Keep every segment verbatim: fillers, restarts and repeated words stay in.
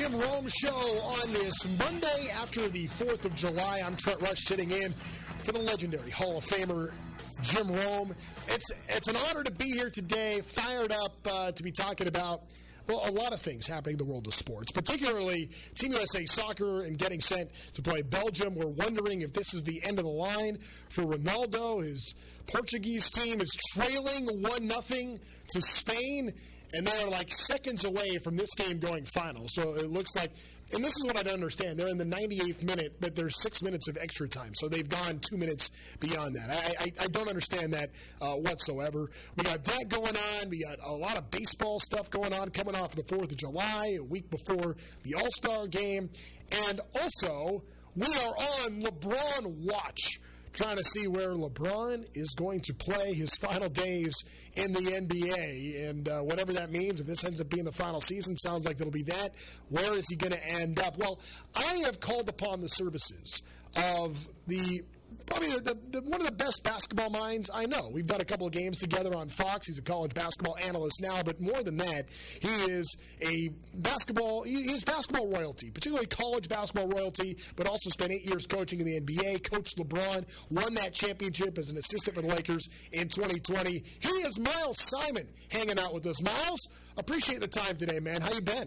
Jim Rome Show on this Monday after the fourth of July. I'm Trent Rush sitting in for the legendary Hall of Famer Jim Rome. It's it's an honor to be here today, fired up uh, to be talking about, well, a lot of things happening in the world of sports, particularly Team U S A Soccer and getting sent to play Belgium. We're wondering if this is the end of the line for Ronaldo. His Portuguese team is trailing one nothing to Spain, and they're like seconds away from this game going final. So it looks like, and this is what I don't understand, they're in the ninety-eighth minute, but there's six minutes of extra time. So they've gone two minutes beyond that. I, I, I don't understand that uh, whatsoever. We got that going on. We got a lot of baseball stuff going on coming off the fourth of July, a week before the All-Star game. And also, we are on LeBron watch, trying to see where LeBron is going to play his final days in the N B A. And uh, whatever that means, if this ends up being the final season, sounds like it'll be that. Where is he going to end up? Well, I have called upon the services of the probably the, the, one of the best basketball minds I know. We've done a couple of games together on Fox. He's a college basketball analyst now, but more than that, he is a basketball, he is basketball royalty, particularly college basketball royalty, but also spent eight years coaching in the N B A. Coached LeBron, won that championship as an assistant for the Lakers in twenty twenty. He is Miles Simon hanging out with us. Miles, appreciate the time today, man. How you been?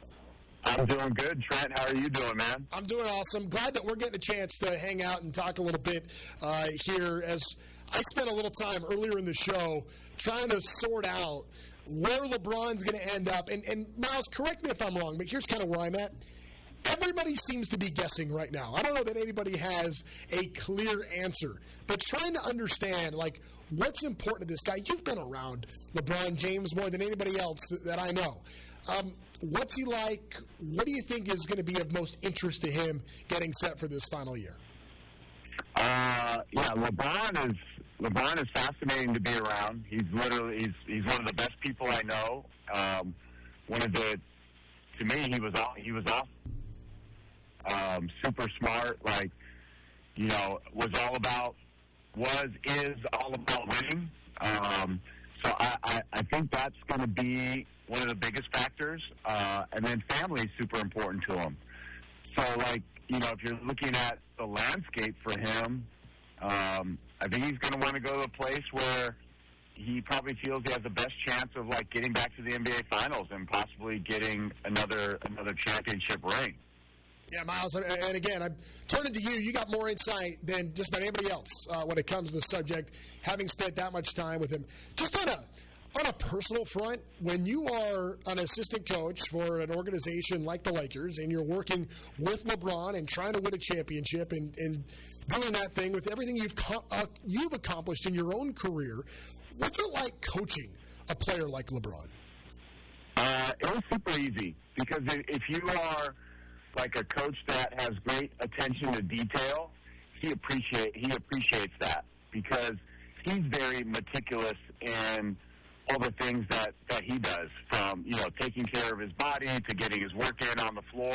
I'm doing good, Trent. How are you doing, man? I'm doing awesome. Glad that we're getting a chance to hang out and talk a little bit uh, here, as I spent a little time earlier in the show trying to sort out where LeBron's going to end up. And, and Miles, correct me if I'm wrong, but here's kind of where I'm at. Everybody seems to be guessing right now. I don't know that anybody has a clear answer, but trying to understand, like, what's important to this guy. You've been around LeBron James more than anybody else that I know. Um, what's he like? What do you think is going to be of most interest to him getting set for this final year? Uh, yeah, LeBron is LeBron is fascinating to be around. He's literally he's he's one of the best people I know. Um, one of the to me he was all, he was off. Um, super smart, like you know, was all about was is all about winning. Um, so I, I, I think that's going to be one of the biggest factors, uh, and then family is super important to him. So, like, you know, if you're looking at the landscape for him, um, I think he's going to want to go to a place where he probably feels he has the best chance of, like, getting back to the N B A Finals and possibly getting another another championship ring. Yeah, Miles, and again, I'm turning to you. You got more insight than just about anybody else uh, when it comes to the subject, having spent that much time with him. Just on a On a personal front, when you are an assistant coach for an organization like the Lakers and you're working with LeBron and trying to win a championship and, and doing that thing with everything you've co- uh, you've accomplished in your own career, what's it like coaching a player like LeBron? Uh, it was super easy because if you are like a coach that has great attention to detail, he appreciate he appreciates that because he's very meticulous in all the things that, that he does, from, you know, taking care of his body to getting his work in on the floor.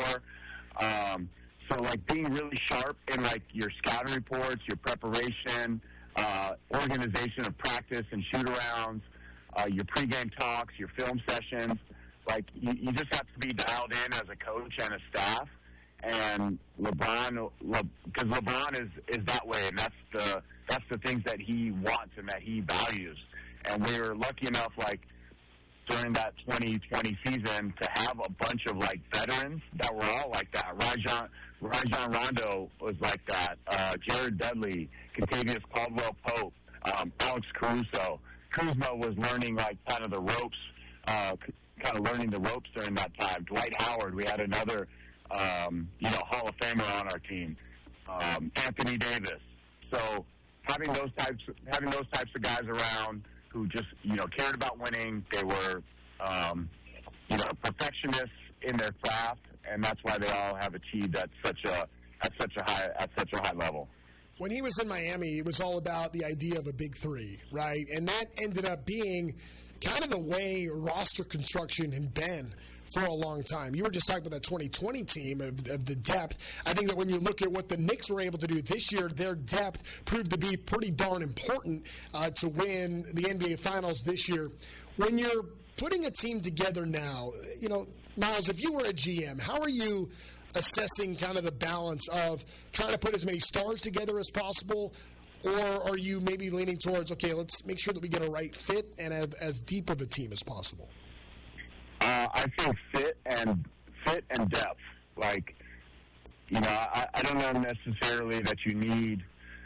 Um, so, like, being really sharp in, like, your scouting reports, your preparation, uh, organization of practice and shoot-arounds, uh, your pregame talks, your film sessions. Like, you, you just have to be dialed in as a coach and a staff. And LeBron, because Le, LeBron is, is that way, and that's the that's the things that he wants and that he values. And we were lucky enough, like, during that twenty twenty season to have a bunch of, like, veterans that were all like that. Rajon, Rajon Rondo was like that. Uh, Jared Dudley, Contavious Caldwell-Pope, um, Alex Caruso. Kuzma was learning, like, kind of the ropes, uh, kind of learning the ropes during that time. Dwight Howard, we had another, um, you know, Hall of Famer on our team. Um, Anthony Davis. So having those types, having those types of guys around who just, you know, cared about winning. They were, um, you know, perfectionists in their craft, and that's why they all have achieved at such a at such a high at such a high level. When he was in Miami, it was all about the idea of a big three, right? And that ended up being kind of the way roster construction had been for a long time. You were just talking about that twenty twenty team of, of the depth. I think that when you look at what the Knicks were able to do this year, their depth proved to be pretty darn important uh, to win the N B A Finals this year. When you're putting a team together now, you know, Miles, if you were a G M, how are you assessing kind of the balance of trying to put as many stars together as possible, or are you maybe leaning towards, okay, let's make sure that we get a right fit and have as deep of a team as possible? Uh, I feel fit and fit and depth. Like, you know, I, I don't know necessarily that you need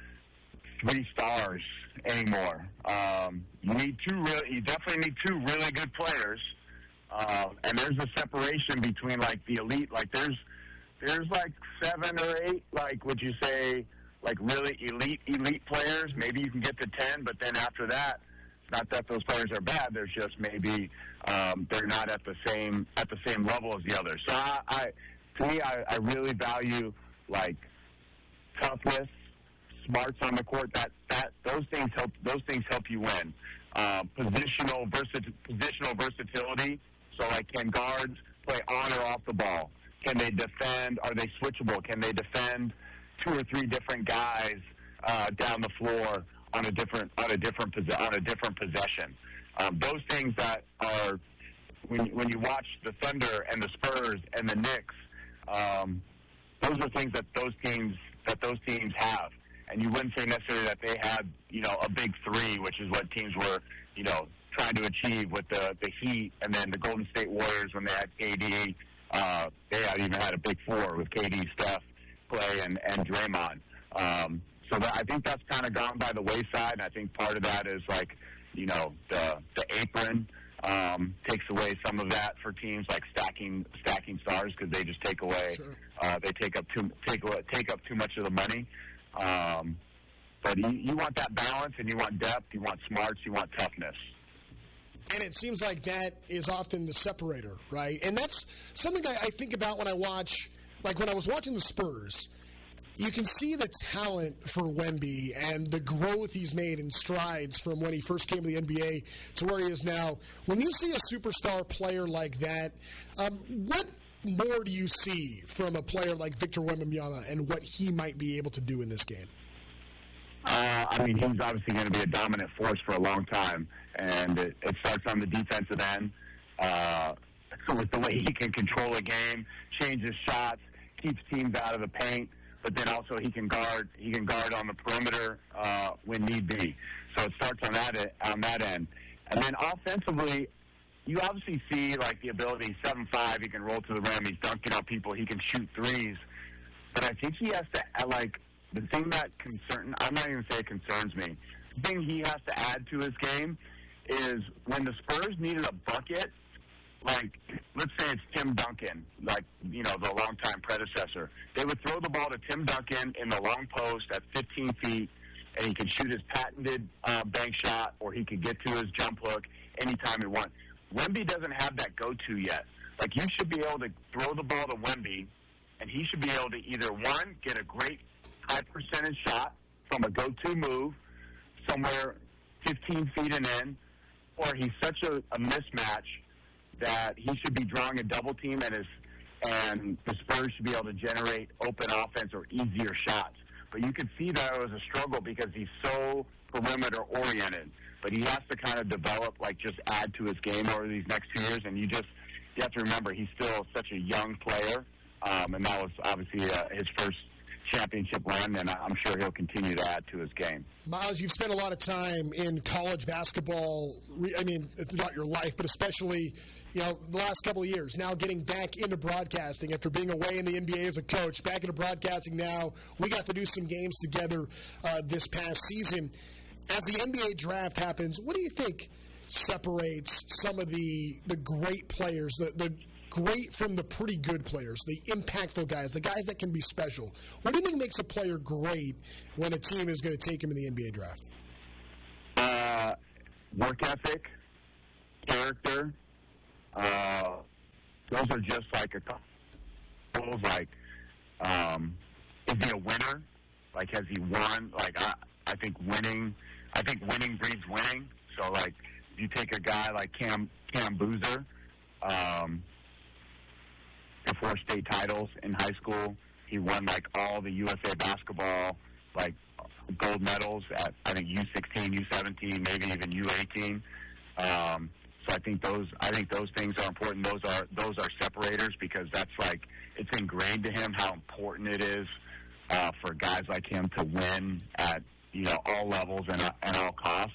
three stars anymore. Um, you need two. Really, you definitely need two really good players. Uh, and there's a separation between like the elite. Like there's there's like seven or eight. Like would you say like really elite elite players? Maybe you can get to ten, but then after that, it's not that those players are bad. There's just maybe um, they're not at the same at the same level as the others. So I, I to me, I, I really value like toughness, smarts on the court. That that those things help. Those things help you win. Uh, positional versit- positional versatility. So, like, can guards play on or off the ball? Can they defend? Are they switchable? Can they defend two or three different guys uh, down the floor on a different on a different on a different possession? Um, those things that are when when you watch the Thunder and the Spurs and the Knicks, um, those are things that those teams that those teams have. And you wouldn't say necessarily that they had, you know, a big three, which is what teams were, you know, trying to achieve with the, the Heat and then the Golden State Warriors when they had K D. Uh, they had even had a big four with K D, Steph, Clay, and, and Draymond. Um, so that, I think that's kind of gone by the wayside, and I think part of that is, like, you know, the, the apron um, takes away some of that for teams, like stacking stacking stars because they just take away, Sure. uh, they take up too take take up too much of the money. Um, but you, you want that balance, and you want depth, you want smarts, you want toughness. And it seems like that is often the separator, right? And that's something I, I think about when I watch, like when I was watching the Spurs, you can see the talent for Wemby and the growth he's made in strides from when he first came to the N B A to where he is now. When you see a superstar player like that, um, what more do you see from a player like Victor Wembanyama and what he might be able to do in this game? Uh, I mean, he's obviously going to be a dominant force for a long time, and it, it starts on the defensive end uh, with the way he can control a game, change his shots, keeps teams out of the paint, but then also he can guard. He can guard on the perimeter uh, when need be. So it starts on that on that end, and then offensively, you obviously see like the ability seven five. He can roll to the rim. He's dunking on people. He can shoot threes, but I think he has to like. The thing that concern I'm not even saying concerns me. The thing he has to add to his game is when the Spurs needed a bucket, like let's say it's Tim Duncan, like, you know, the longtime predecessor. They would throw the ball to Tim Duncan in the long post at fifteen feet, and he could shoot his patented uh, bank shot, or he could get to his jump hook anytime he wants. Wemby doesn't have that go-to yet. Like, you should be able to throw the ball to Wemby, and he should be able to either, one, get a great high percentage shot from a go-to move somewhere fifteen feet and in, or he's such a, a mismatch that he should be drawing a double team and his, and the Spurs should be able to generate open offense or easier shots. But you could see that it was a struggle because he's so perimeter oriented. But he has to kind of develop, like, just add to his game over these next two years. And you just you have to remember he's still such a young player, um, and that was obviously uh, his first championship run, and I'm sure he'll continue to add to his game. Miles, you've spent a lot of time in college basketball, I mean, throughout your life, but especially, you know, the last couple of years. Now getting back into broadcasting after being away in the N B A as a coach, back into broadcasting now. We got to do some games together uh, this past season. As the N B A draft happens, what do you think separates some of the the great players, the, the great from the pretty good players, the impactful guys, the guys that can be special? What do you think makes a player great when a team is going to take him in the N B A draft? Uh, work ethic, character. Uh, those are just like a couple. Like, um, is he a winner? Like, has he won? Like, I, I think winning. I think winning breeds winning. So, like, if you take a guy like Cam Cam Boozer. Um, four state titles in high school. He won, like, all the U S A basketball, like, gold medals at, I think, U sixteen, U seventeen, maybe even U eighteen. Um, So I think those I think those things are important. Those are those are separators because that's like it's ingrained to him how important it is uh, for guys like him to win at you know all levels and at all costs.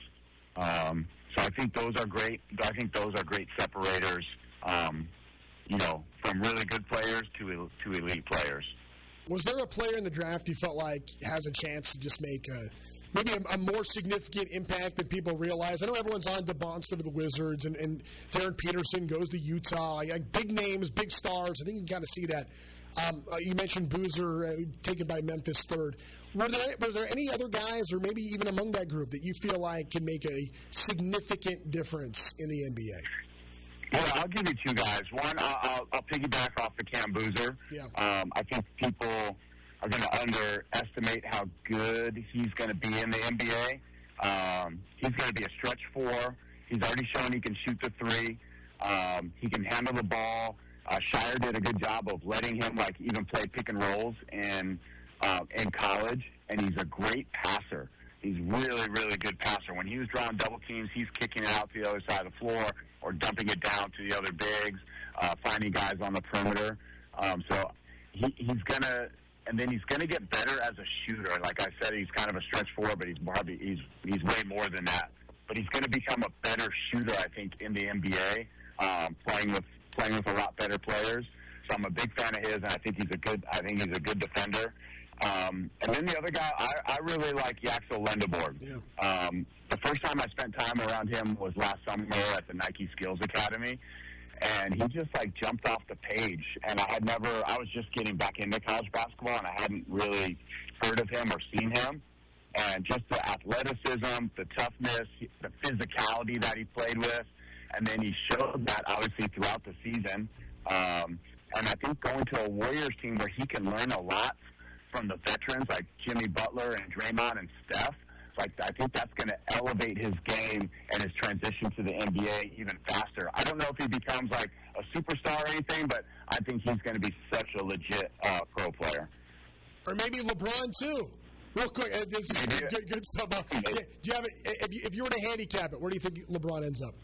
Um, so I think those are great. I think those are great separators. Um, you know, from really good players to to elite players. Was there a player in the draft you felt like has a chance to just make a maybe a, a more significant impact than people realize? I know everyone's on DeBonster to the Wizards, and, and Darren Peterson goes to Utah. Like, big names, big stars. I think you can kind of see that. Um, uh, you mentioned Boozer uh, taken by Memphis third. Were there, was there any other guys, or maybe even among that group, that you feel like can make a significant difference in the N B A? Yeah, I'll give you two guys. One, I'll, I'll, I'll piggyback off the Cam Boozer. Yeah. Um, I think people are going to underestimate how good he's going to be in the N B A. Um, he's going to be a stretch four. He's already shown he can shoot the three. Um, he can handle the ball. Uh, Shire did a good job of letting him like even play pick and rolls in uh, in college, and he's a great passer. He's really, really good passer. When he was drawing double teams, he's kicking it out to the other side of the floor or dumping it down to the other bigs, uh, finding guys on the perimeter. Um, so he, he's gonna, and then he's gonna get better as a shooter. Like I said, he's kind of a stretch four, but he's probably he's he's way more than that. But he's gonna become a better shooter, I think, in the N B A, um, playing with playing with a lot better players. So I'm a big fan of his, and I think he's a good. I think he's a good defender. Um, and then the other guy, I, I really like Yaxel Lendeborg. Yeah. Um, the first time I spent time around him was last summer at the Nike Skills Academy, and he just like jumped off the page. And I had never, I was just getting back into college basketball, and I hadn't really heard of him or seen him. And just the athleticism, the toughness, the physicality that he played with, and then he showed that obviously throughout the season. Um, and I think going to a Warriors team where he can learn a lot from the veterans like Jimmy Butler and Draymond and Steph, like I think that's going to elevate his game and his transition to the N B A even faster. I don't know if he becomes like a superstar or anything, but I think he's going to be such a legit uh, pro player. Or maybe LeBron too. Real quick, uh, this is Maybe, good, good stuff. Uh, do you have a, if you if you were to handicap it, where do you think LeBron ends up?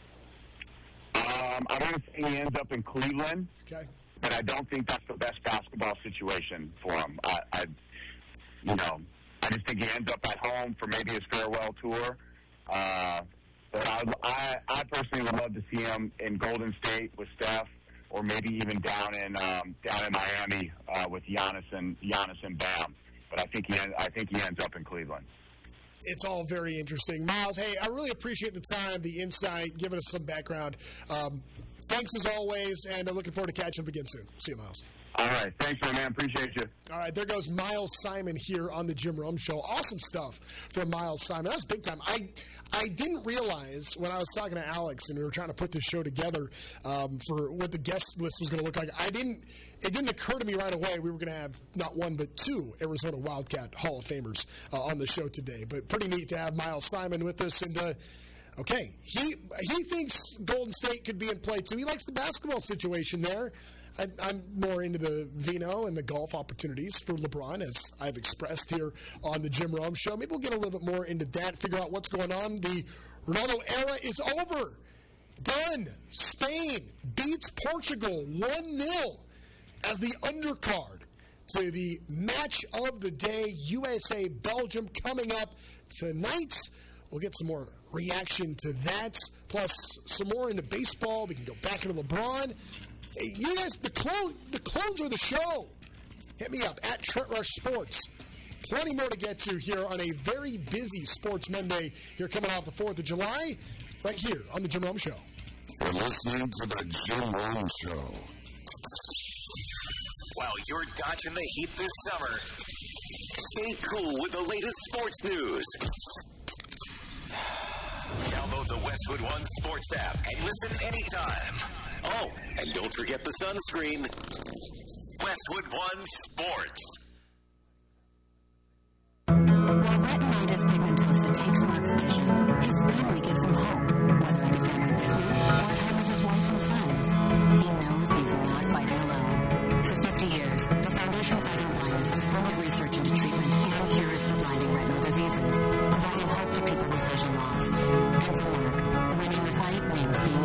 Um, I want to say he ends up in Cleveland. Okay. But I don't think that's the best basketball situation for him. I, I, you know, I just think he ends up at home for maybe his farewell tour. Uh, but I, I, I personally would love to see him in Golden State with Steph, or maybe even down in um, down in Miami uh, with Giannis and Giannis and Bam. But I think he, I think he ends up in Cleveland. It's all very interesting. Miles, hey, I really appreciate the time, the insight, giving us some background. Um, Thanks as always, and I'm looking forward to catching up again soon. See you, Miles. All right. Thanks, my man. Appreciate you. All right. There goes Miles Simon here on the Jim Rome Show. Awesome stuff from Miles Simon. That was big time. I I didn't realize when I was talking to Alex and we were trying to put this show together um, for what the guest list was going to look like. I didn't. It didn't occur to me right away we were going to have not one but two Arizona Wildcat Hall of Famers uh, on the show today. But pretty neat to have Miles Simon with us. And uh, okay, he he thinks Golden State could be in play too. He likes the basketball situation there. I, I'm more into the vino and the golf opportunities for LeBron, as I've expressed here on the Jim Rome Show. Maybe we'll get a little bit more into that, figure out what's going on. The Ronaldo era is over. Done. Spain beats Portugal one nil as the undercard to the match of the day, U S A Belgium, coming up tonight. We'll get some more reaction to that, plus some more into baseball. We can go back into LeBron. Hey, you guys, the close, the close of the show. Hit me up at Trent Rush Sports. Plenty more to get to here on a very busy Sports Monday here coming off the fourth of July, right here on the Jim Rome Show. You're listening to the Jim Rome Show. While you're dodging the heat this summer, stay cool with the latest sports news. Download the Westwood One Sports app and listen anytime. Oh, and don't forget the sunscreen. Westwood One Sports. While retinitis pigmentosa takes Mark's vision, his family gives him hope. Whether at the family business or at home with his wife and sons, he knows he's not fighting alone. For fifty years, the Foundation Fighting Blindness has funded research into treatment and cures for blinding retinal diseases, providing hope to people with vision loss. And for Mark, winning the fight means being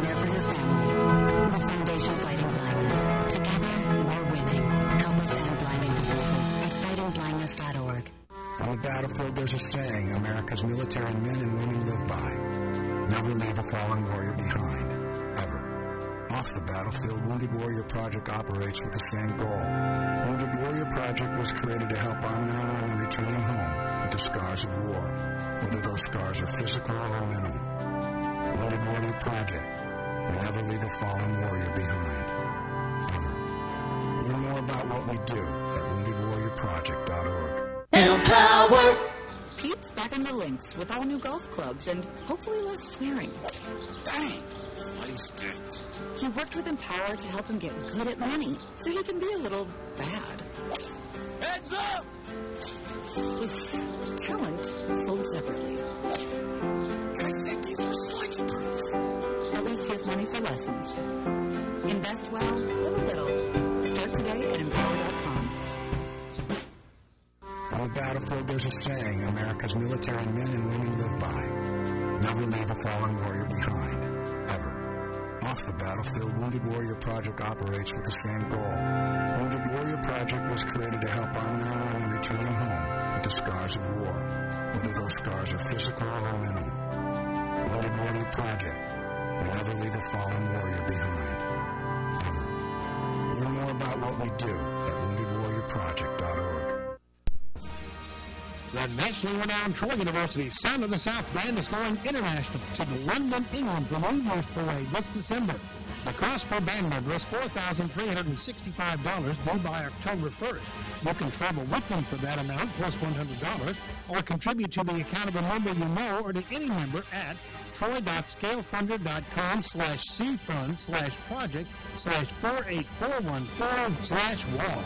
On the battlefield, there's a saying America's military men and women live by. Never leave a fallen warrior behind, ever. Off the battlefield, Wounded Warrior Project operates with the same goal. Wounded Warrior Project was created to help our men and women returning home with the scars of war, whether those scars are physical or mental. Wounded Warrior Project will never leave a fallen warrior behind, ever. Learn more about what we do at wounded warrior project dot org. Empower! Pete's back in the links with all new golf clubs and hopefully less swearing. Dang, sliced it. He worked with Empower to help him get good at money, so he can be a little bad. Heads up! With talent sold separately. I said these were slice proof. At least he has money for lessons. Invest well, live a little. Start today at empower dot com. On the battlefield, there's a saying America's military men and women live by. Never leave a fallen warrior behind, ever. Off the battlefield, Wounded Warrior Project operates with the same goal. Wounded Warrior Project was created to help our men and women returning home with the scars of war, whether those scars are physical or mental. Wounded Warrior Project will never leave a fallen warrior behind, ever. Learn more about what we do at wounded warrior project dot org. The nationally renowned Troy University Sound of the South band is going international to the London, England New Year's Parade this December. The cost per band member is four thousand three hundred sixty-five dollars due by October first. You can travel with them for that amount plus one hundred dollars or contribute to the account of a member you know or to any member at troy dot scalefunder dot com slash cfund slash project slash four eight four one four slash wall.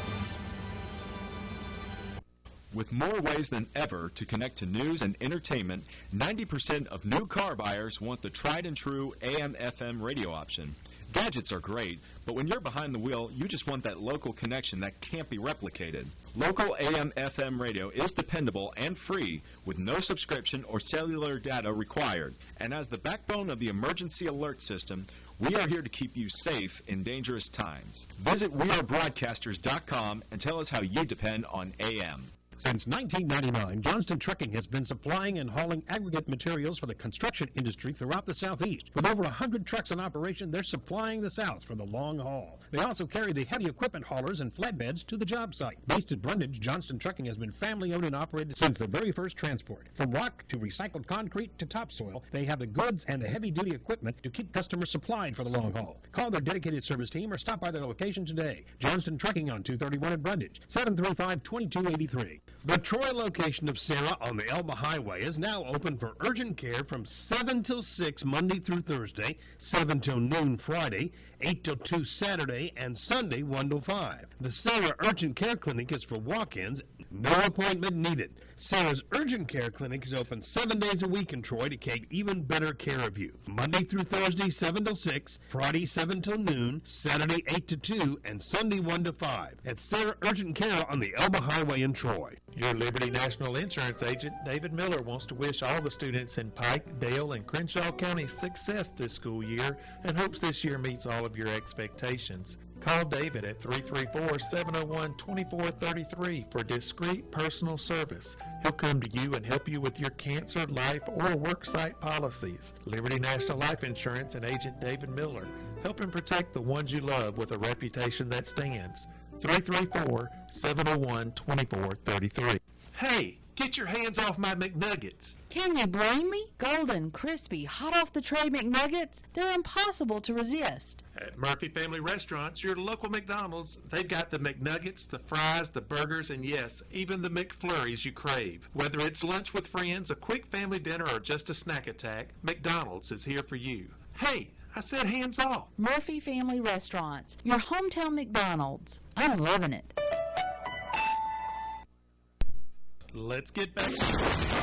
With more ways than ever to connect to news and entertainment, ninety percent of new car buyers want the tried and true A M F M radio option. Gadgets are great, but when you're behind the wheel, you just want that local connection that can't be replicated. Local A M F M radio is dependable and free with no subscription or cellular data required. And as the backbone of the emergency alert system, we are here to keep you safe in dangerous times. Visit we are broadcasters dot com and tell us how you depend on A M. Since nineteen ninety-nine, Johnston Trucking has been supplying and hauling aggregate materials for the construction industry throughout the Southeast. With over one hundred trucks in operation, they're supplying the South for the long haul. They also carry the heavy equipment haulers and flatbeds to the job site. Based at Brundage, Johnston Trucking has been family-owned and operated since the very first transport. From rock to recycled concrete to topsoil, they have the goods and the heavy-duty equipment to keep customers supplied for the long haul. Call their dedicated service team or stop by their location today. Johnston Trucking on two thirty-one at Brundage, seven three five, two two eight three. The Troy location of Sarah on the Elba Highway is now open for urgent care from seven till six Monday through Thursday, seven till noon Friday, eight till two Saturday, and Sunday one till five. The Sarah Urgent Care Clinic is for walk-ins, no appointment needed. Sarah's Urgent Care Clinic is open seven days a week in Troy to take even better care of you. Monday through Thursday, seven till six, Friday, seven till noon, Saturday, eight to two, and Sunday, one to five. At Sarah Urgent Care on the Elba Highway in Troy. Your Liberty National Insurance agent, David Miller, wants to wish all the students in Pike, Dale, and Crenshaw counties success this school year and hopes this year meets all of your expectations. Call David at three three four, seven oh one, two four three three for discreet personal service. He'll come to you and help you with your cancer, life, or worksite policies. Liberty National Life Insurance and agent David Miller, helping protect the ones you love with a reputation that stands. three three four, seven oh one, two four three three. Hey, get your hands off my McNuggets. Can you blame me? Golden, crispy, hot off the tray McNuggets, they're impossible to resist. At Murphy Family Restaurants, your local McDonald's, they've got the McNuggets, the fries, the burgers, and yes, even the McFlurries you crave. Whether it's lunch with friends, a quick family dinner, or just a snack attack, McDonald's is here for you. Hey, I said hands off. Murphy Family Restaurants, your hometown McDonald's. I'm loving it. Let's get back.